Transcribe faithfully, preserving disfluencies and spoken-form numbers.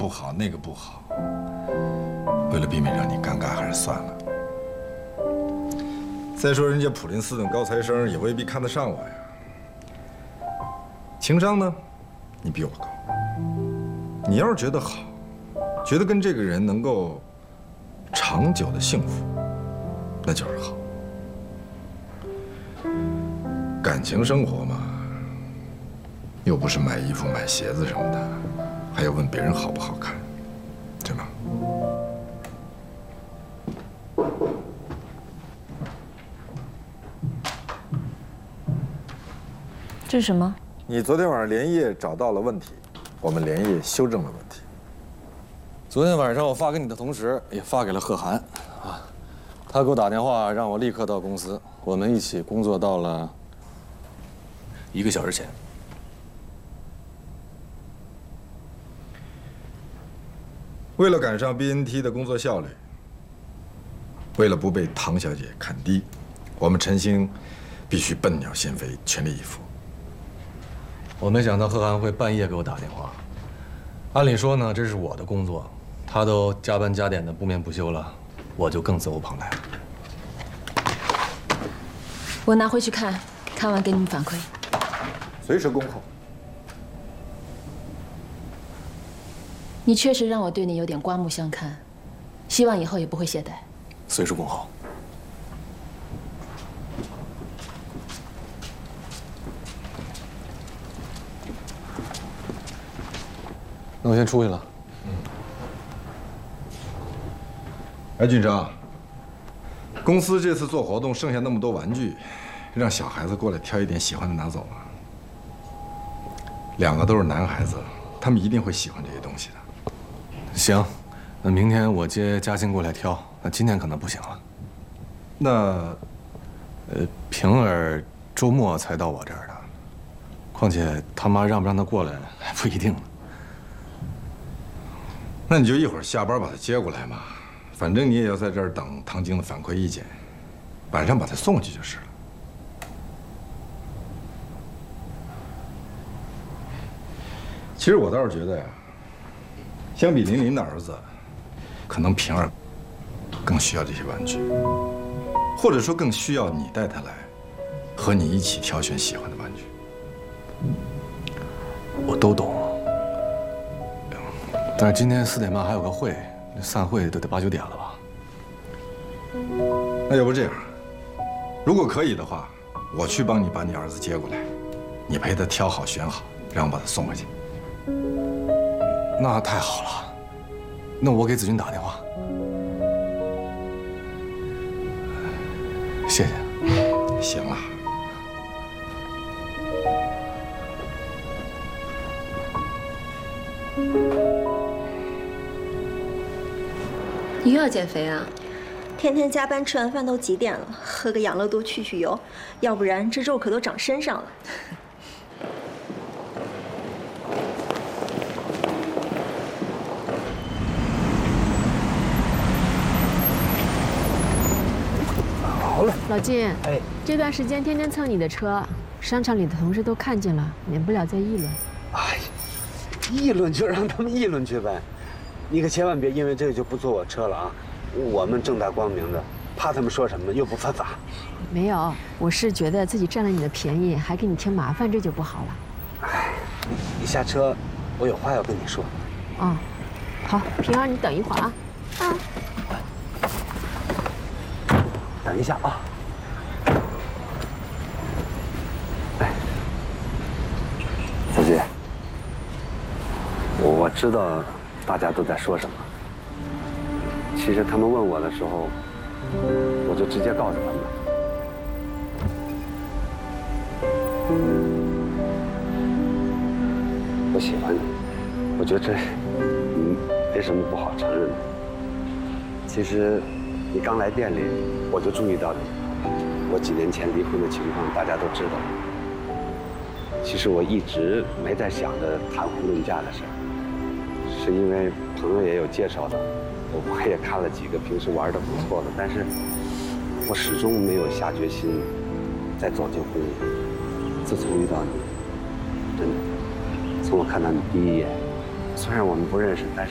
好，那个不好。为了避免让你尴尬，还是算了。再说，人家普林斯顿高材生也未必看得上我呀。情商呢，你比我高。你要是觉得好，觉得跟这个人能够长久的幸福，那就是好。感情生活嘛，又不是买衣服、买鞋子什么的，还要问别人好不好看，对吗？ 这是什么？ 你昨天晚上连夜找到了问题，我们连夜修正了问题。 昨天晚上我发给你的同时，也发给了贺涵，啊，他给我打电话让我立刻到公司，我们一起工作到了一个小时前。 为了赶上 B N T 的工作效率，为了不被唐小姐看低，我们陈星必须笨鸟先飞，全力以赴。 我没想到贺涵会半夜给我打电话。按理说呢，这是我的工作，他都加班加点的不眠不休了，我就更责无旁贷了。 我拿回去看，看完给你们反馈。 随时恭候。 你确实让我对你有点刮目相看，希望以后也不会懈怠。 随时恭候。那我先出去了。 嗯。哎，俊成，公司这次做活动剩下那么多玩具，让小孩子过来挑一点喜欢的拿走啊。两个都是男孩子，他们一定会喜欢这些东西的。 行，那明天我接嘉欣过来挑，那今天可能不行了。 那， 呃，平儿周末才到我这儿的，况且他妈让不让他过来还不一定呢。 那你就一会儿下班把他接过来嘛，反正你也要在这儿等唐晶的反馈意见，晚上把他送过去就是了。其实我倒是觉得呀，相比林林的儿子，可能平儿更需要这些玩具，或者说更需要你带他来，和你一起挑选喜欢的玩具。 我都懂。但是今天四点半还有个会，散会都得八九点了吧？ 那要不这样，如果可以的话，我去帮你把你儿子接过来，你陪他挑好选好，然后把他送回去。 那太好了，那我给子君打电话。谢谢。 行了。 你又要减肥啊？天天加班，吃完饭都几点了？喝个养乐多去去油，要不然这肉可都长身上了。 好了， 老金， 哎， 这段时间天天蹭你的车，商场里的同事都看见了，免不了在议论。 哎，议论就让他们议论去呗。你可千万别因为这个就不坐我车了啊！我们正大光明的，怕他们说什么又不犯法。 没有，我是觉得自己占了你的便宜，还给你添麻烦，这就不好了。 哎，你下车，我有话要跟你说。 哦，好，平儿，你等一会儿啊。啊。 等一下啊。哎，小姐，我我知道。大家都在说什么？其实他们问我的时候，我就直接告诉他们了。我喜欢你，我觉得这嗯没什么不好承认的。其实你刚来店里，我就注意到你。我几年前离婚的情况大家都知道。其实我一直没在想着谈婚论嫁的事儿。是因为朋友也有介绍的，我也看了几个平时玩的不错的，但是我始终没有下决心再走进婚姻。自从遇到你，真的，从我看到你第一眼，虽然我们不认识，但是。